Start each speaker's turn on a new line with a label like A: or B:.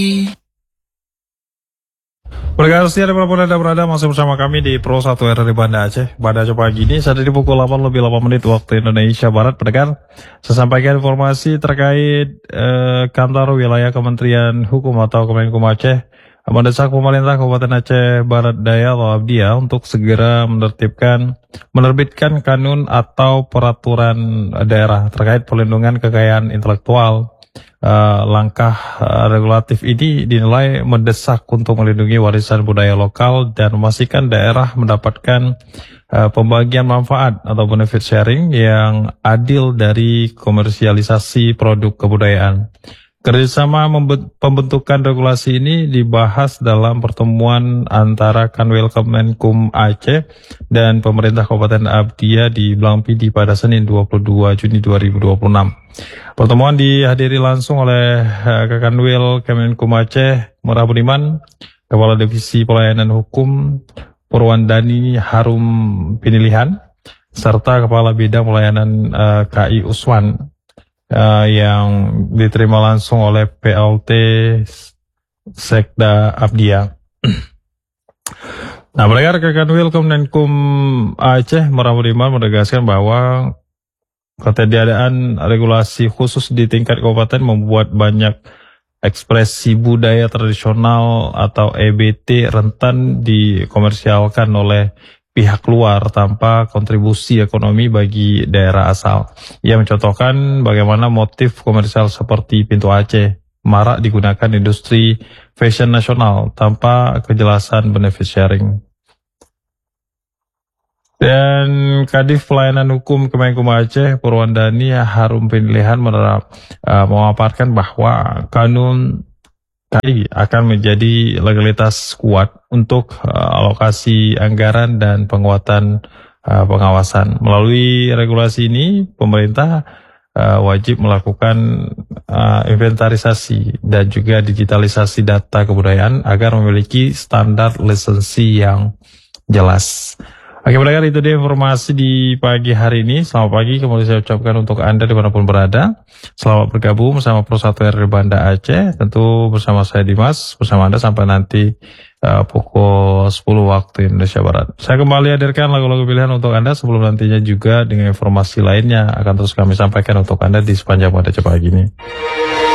A: Berkat setia dimanapun Anda berada, masih bersama kami di Pro 1 RRI Banda Aceh. Pada pagi ini, saat ini pukul 8 lebih 8 menit waktu Indonesia Barat. Pendengar, saya sampaikan informasi terkait kantor wilayah Kementerian Hukum atau Kemenkum Aceh mendesak pemerintah Kabupaten Aceh Barat Daya atau Abdia untuk segera menerbitkan kanun atau peraturan daerah terkait perlindungan kekayaan intelektual. Langkah regulatif ini dinilai mendesak untuk melindungi warisan budaya lokal dan memastikan daerah mendapatkan pembagian manfaat atau benefit sharing yang adil dari komersialisasi produk kebudayaan. Kerjasama pembentukan regulasi ini dibahas dalam pertemuan antara Kanwil Kemenkum Aceh dan pemerintah Kabupaten Abdia di Blangpidi pada Senin 22 Juni 2026. Pertemuan dihadiri langsung oleh Kanwil Kemenkum Aceh Murah Budiman, Kepala Divisi Pelayanan Hukum Purwandani Harum Pinilihan, serta Kepala Bidang Pelayanan KI Uswan yang diterima langsung oleh PLT Sekda Abdia. Nah, mereka Kanwil Kemenkum Aceh Murah Budiman menegaskan bahwa ketiadaan regulasi khusus di tingkat kabupaten membuat banyak ekspresi budaya tradisional atau EBT rentan dikomersialkan oleh pihak luar tanpa kontribusi ekonomi bagi daerah asal. Ia mencontohkan bagaimana motif komersial seperti Pintu Aceh marak digunakan industri fashion nasional tanpa kejelasan benefit sharing. Dan Kadif Pelayanan Hukum Kemenkum Aceh Purwandani Harum Pinilihan memaparkan bahwa kanun KI akan menjadi legalitas kuat untuk alokasi anggaran dan penguatan pengawasan. Melalui regulasi ini, pemerintah wajib melakukan inventarisasi dan juga digitalisasi data kebudayaan agar memiliki standar lisensi yang jelas. Oke, pendengar, itu dia informasi di pagi hari ini. Selamat pagi, kembali saya ucapkan untuk Anda dimanapun berada. Selamat bergabung bersama Pro 1 RRI Banda Aceh. Tentu bersama saya Dimas, bersama Anda sampai nanti pukul 10 waktu Indonesia Barat. Saya kembali hadirkan lagu-lagu pilihan untuk Anda sebelum nantinya juga dengan informasi lainnya akan terus kami sampaikan untuk Anda di sepanjang pada pagi ini.